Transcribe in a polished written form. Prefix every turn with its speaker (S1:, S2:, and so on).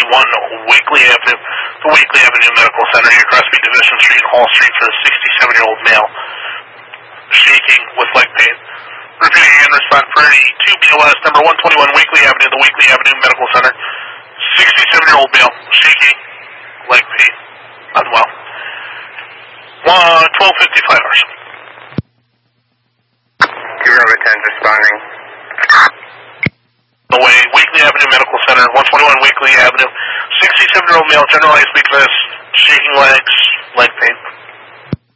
S1: Wakely Avenue, the Wakely Avenue Medical Center, here across Division Street and Hall Street for a 67-year-old male, shaking with leg pain. Repeating and respond for 2 BLS, number 121 Wakely Avenue, the Wakely Avenue Medical Center. 67-year-old male, shaking, leg pain, unwell. 12:55 hours.
S2: Zero 10 responding.
S1: The way, Wakely Avenue Medical Center, 121 Wakely Avenue. 67-year-old male, generalized weakness, shaking legs, leg pain.